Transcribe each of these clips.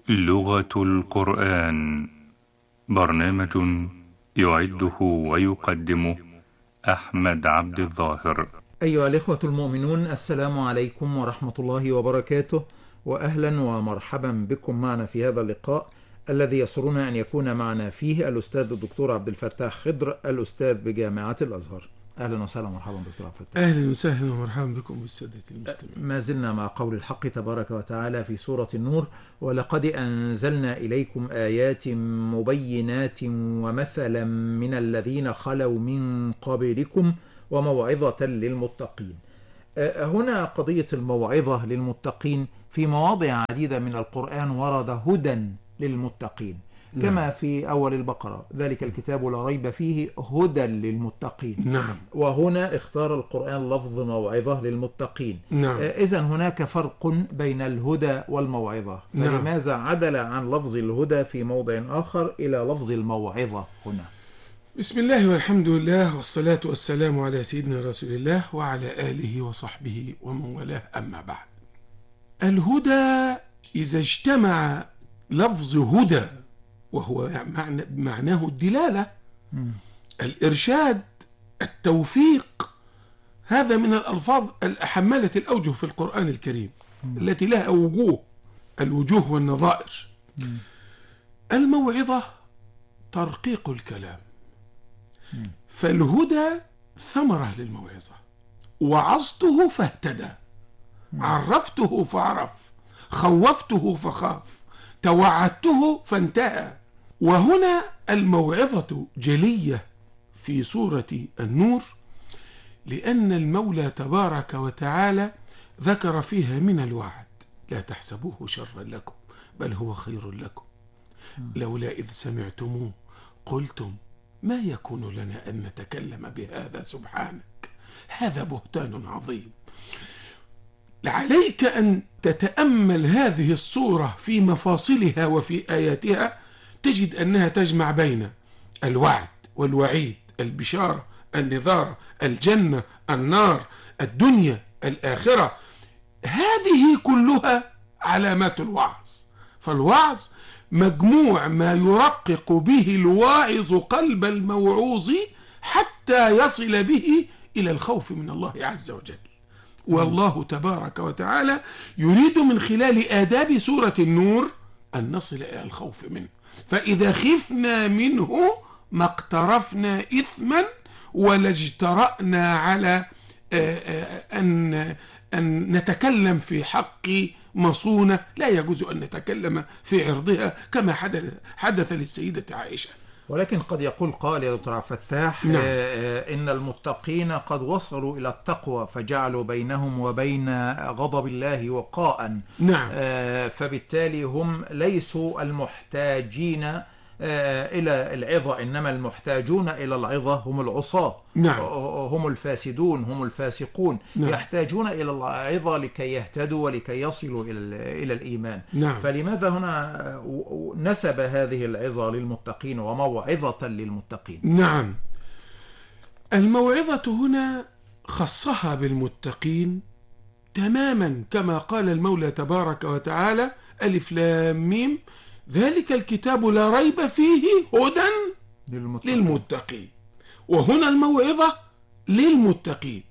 لغة القرآن، برنامج يعده ويقدمه أحمد عبد الظاهر. أيها الإخوة المؤمنون، السلام عليكم ورحمة الله وبركاته، وأهلا ومرحبا بكم معنا في هذا اللقاء الذي يسرنا أن يكون معنا فيه الأستاذ الدكتور عبد الفتاح خضر، الأستاذ بجامعة الأزهر. أهلا وسهلا ومرحبا دكتور عبد الفتاح. أهلا وسهلا ومرحبا بكم بالسادة المستمعين. ما زلنا مع قول الحق تبارك وتعالى في سورة النور: ولقد أنزلنا إليكم آيات مبينات ومثلا من الذين خلوا من قبلكم وموعظة للمتقين. هنا قضية الموعظة للمتقين في مواضع عديدة من القرآن ورد هدى للمتقين، كما في أول البقرة: ذلك الكتاب لا ريب فيه هدى للمتقين. نعم. وهنا اختار القرآن لفظ موعظة للمتقين. نعم. إذن هناك فرق بين الهدى والموعظة، فلماذا عدل عن لفظ الهدى في موضع آخر إلى لفظ الموعظة هنا؟ بسم الله والحمد لله والصلاة والسلام على سيدنا رسول الله وعلى آله وصحبه ومن والاه، أما بعد. الهدى إذا اجتمع لفظ هدى وهو معناه الدلالة، الإرشاد، التوفيق، هذا من الألفاظ الحمالة الأوجه في القرآن الكريم التي لها وجوه، الوجوه والنظائر. الموعظة ترقيق الكلام، فالهدى ثمرة للموعظة. وعظته فاهتدى، عرفته فعرف، خوفته فخاف، توعدته فانتهى. وهنا الموعظة جلية في سورة النور، لأن المولى تبارك وتعالى ذكر فيها من الوعد: لا تحسبوه شرا لكم بل هو خير لكم، لولا إذ سمعتموه قلتم ما يكون لنا أن نتكلم بهذا سبحانك، هذا بهتان عظيم. عليك أن تتأمل هذه الصورة في مفاصلها وفي آياتها، تجد أنها تجمع بين الوعد والوعيد، البشارة، النذارة، الجنة، النار، الدنيا، الآخرة. هذه كلها علامات الوعظ. فالوعظ مجموع ما يرقق به الواعظ قلب الموعوظ حتى يصل به إلى الخوف من الله عز وجل. والله تبارك وتعالى يريد من خلال آداب سورة النور أن نصل إلى الخوف منه. فإذا خفنا منه ما اقترفنا إثما ولا اجترأنا على أن نتكلم في حق مصونة لا يجوز أن نتكلم في عرضها، كما حدث للسيدة عائشة. ولكن قد يقول قال يا دكتور عبد الفتاح: نعم. إن المتقين قد وصلوا إلى التقوى فجعلوا بينهم وبين غضب الله وقاء. نعم. فبالتالي هم ليسوا المحتاجين إلى العظة، إنما المحتاجون إلى العظة هم العصاة. نعم. هم الفاسدون، هم الفاسقون. نعم. يحتاجون إلى العظة لكي يهتدوا ولكي يصلوا إلى الإيمان. نعم. فلماذا هنا نسب هذه العظة للمتقين وموعظة للمتقين؟ نعم. الموعظة هنا خصها بالمتقين تماما، كما قال المولى تبارك وتعالى: ألف لام ميم ذلك الكتاب لا ريب فيه هدى للمتقين. وهنا الموعظة للمتقين.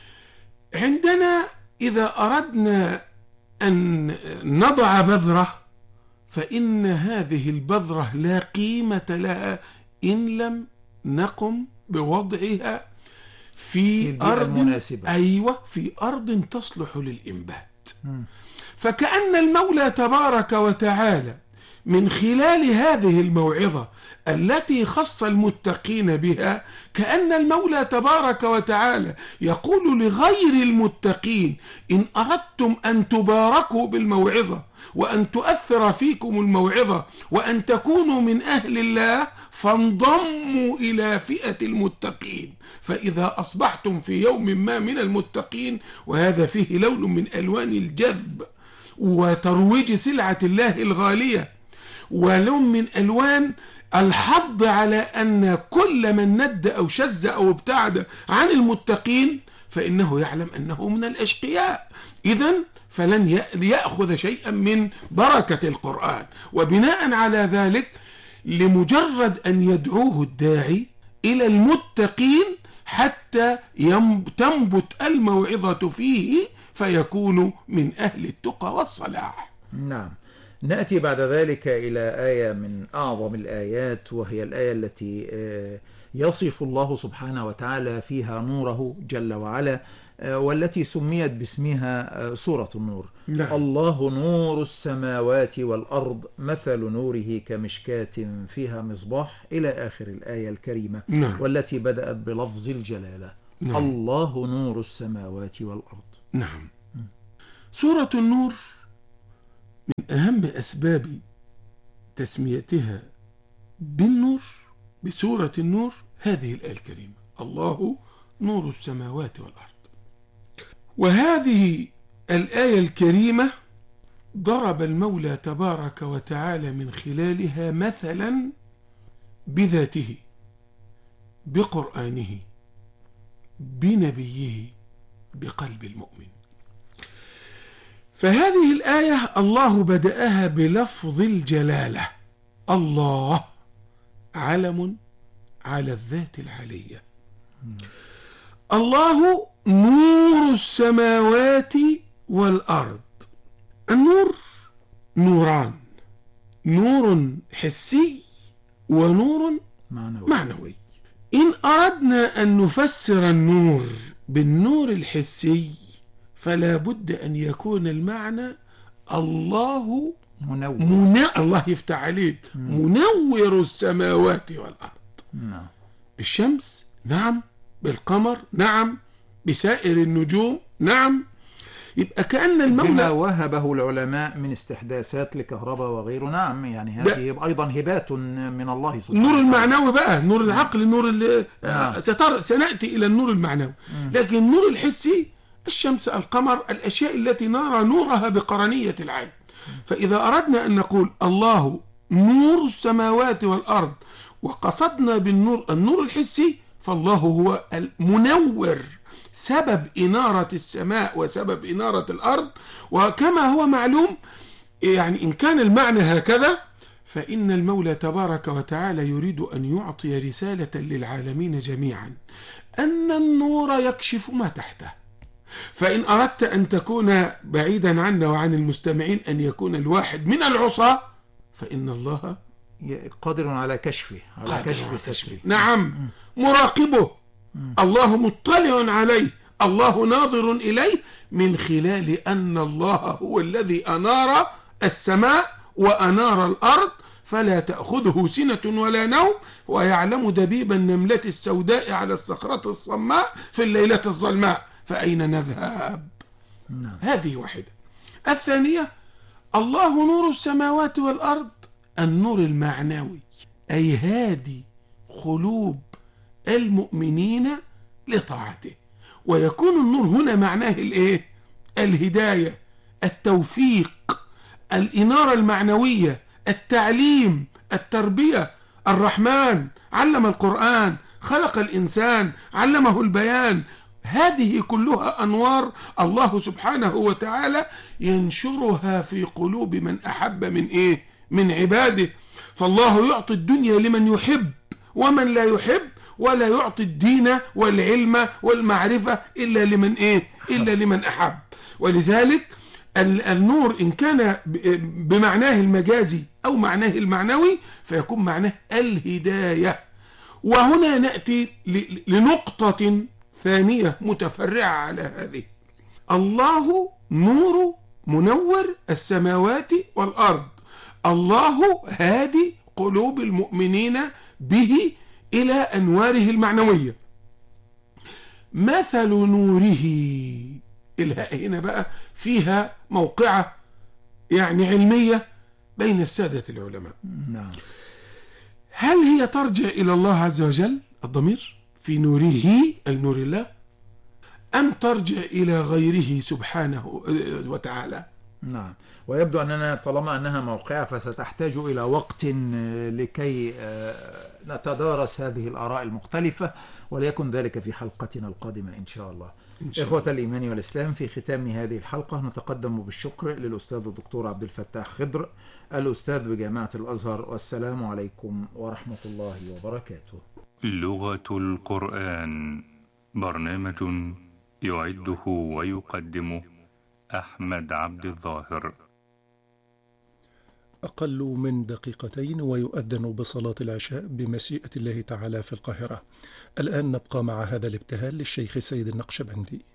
عندنا إذا أردنا أن نضع بذرة، فإن هذه البذرة لا قيمة لها إن لم نقم بوضعها في أرض مناسبة. أيوة، في أرض تصلح للإنبات. فكأن المولى تبارك وتعالى من خلال هذه الموعظة التي خص المتقين بها، كأن المولى تبارك وتعالى يقول لغير المتقين: إن أردتم أن تباركوا بالموعظة وأن تؤثر فيكم الموعظة وأن تكونوا من أهل الله، فانضموا إلى فئة المتقين. فإذا أصبحتم في يوم ما من المتقين، وهذا فيه لون من ألوان الجذب وترويج سلعة الله الغالية، ولون من ألوان الحض على أن كل من ند أو شذ أو ابتعد عن المتقين فإنه يعلم أنه من الأشقياء. إذن فلن يأخذ شيئا من بركة القرآن. وبناء على ذلك لمجرد أن يدعوه الداعي إلى المتقين حتى تنبت الموعظة فيه فيكون من أهل التقى والصلاح. نعم. نأتي بعد ذلك إلى آية من أعظم الآيات، وهي الآية التي يصف الله سبحانه وتعالى فيها نوره جل وعلا، والتي سميت باسمها سورة النور. نعم. الله نور السماوات والأرض مثل نوره كمشكاة فيها مصباح إلى آخر الآية الكريمة. نعم. والتي بدأت بلفظ الجلالة. نعم. الله نور السماوات والأرض. نعم. سورة النور من أهم أسباب تسميتها بالنور بسورة النور هذه الآية الكريمة: الله نور السماوات والأرض. وهذه الآية الكريمة ضرب المولى تبارك وتعالى من خلالها مثلا بذاته، بقرآنه، بنبيه، بقلب المؤمن. فهذه الآية الله بدأها بلفظ الجلالة. الله علم على الذات العلية. الله نور السماوات والأرض. النور نوران: نور حسي ونور معنوي. إن أردنا أن نفسر النور بالنور الحسي فلا بد أن يكون المعنى الله الله يفتح عليك، منور السماوات والأرض. بالشمس نعم، بالقمر نعم، بسائر النجوم نعم. يبقى كأن المولى بما وهبه العلماء من استحداثات لكهرباء وغيره. نعم، يعني هذه أيضا هبات من الله سبحانه. النور المعنوي بقى، نور العقل، نور سنأتي إلى النور المعنوي. لكن النور الحسي الشمس، القمر، الأشياء التي نرى نورها بقرنية العين. فإذا أردنا أن نقول الله نور السماوات والأرض وقصدنا بالنور النور الحسي، فالله هو المنور، سبب إنارة السماء وسبب إنارة الأرض. وكما هو معلوم، يعني إن كان المعنى هكذا فإن المولى تبارك وتعالى يريد أن يعطي رسالة للعالمين جميعا أن النور يكشف ما تحته. فإن أردت أن تكون بعيدا عنا وعن المستمعين أن يكون الواحد من العصاة، فإن الله قادر على كشفه، على كشف ستره. نعم، مراقبه، الله مطلع عليه، الله ناظر إليه، من خلال أن الله هو الذي أنار السماء وأنار الأرض، فلا تأخذه سنة ولا نوم، ويعلم دبيب النملة السوداء على الصخرة الصماء في الليلة الظلماء، فأين نذهب؟ هذه واحدة. الثانية: الله نور السماوات والأرض، النور المعنوي، أي هادي قلوب المؤمنين لطاعته. ويكون النور هنا معناه الايه؟ الهداية، التوفيق، الإنارة المعنوية، التعليم، التربية. الرحمن علم القرآن، خلق الإنسان، علمه البيان. هذه كلها أنوار الله سبحانه وتعالى ينشرها في قلوب من أحب من إيه؟ من عباده. فالله يعطي الدنيا لمن يحب ومن لا يحب، ولا يعطي الدين والعلم والمعرفة إلا لمن إيه؟ إلا لمن أحب. ولذلك النور إن كان بمعناه المجازي أو معناه المعنوي فيكون معناه الهداية. وهنا نأتي لنقطة ثانية متفرعة على هذه: الله نور منور السماوات والأرض، الله هادي قلوب المؤمنين به إلى أنواره المعنوية. مثل نوره، الهاء هنا بقى فيها موقعة يعني علمية بين السادة العلماء. نعم. هل هي ترجع إلى الله عز وجل الضمير في نوره أي نور الله، أم ترجع إلى غيره سبحانه وتعالى؟ نعم. ويبدو أننا طالما أنها موقعة فستحتاج إلى وقت لكي نتدارس هذه الآراء المختلفة، وليكن ذلك في حلقتنا القادمة إن شاء الله. إن شاء الله. إخوة الإيمان والإسلام، في ختام هذه الحلقة نتقدم بالشكر للأستاذ الدكتور عبد الفتاح خضر، الأستاذ بجامعة الأزهر، والسلام عليكم ورحمة الله وبركاته. لغة القرآن، برنامج يعده ويقدمه أحمد عبد الظاهر. أقل من دقيقتين ويؤذن بصلاة العشاء بمشيئة الله تعالى في القاهرة. الآن نبقى مع هذا الابتهال للشيخ سيد النقشبندي.